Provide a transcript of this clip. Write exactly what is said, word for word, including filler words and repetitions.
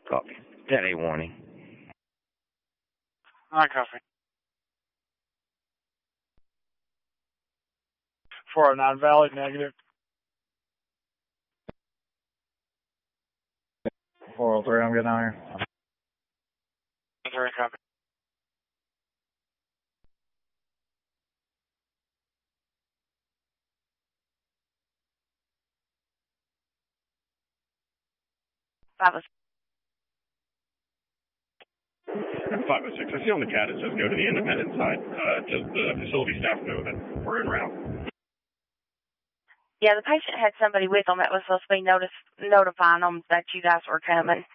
Copy. ten eight warning. I copy. four oh nine valid, negative. four oh three, I'm getting out here. Three, copy. Five oh six. five oh six, I see on the cat it says go to the independent side. Uh, just the facility staff know that we're en route. Yeah, the patient had somebody with them that was supposed to be notice, notifying them that you guys were coming.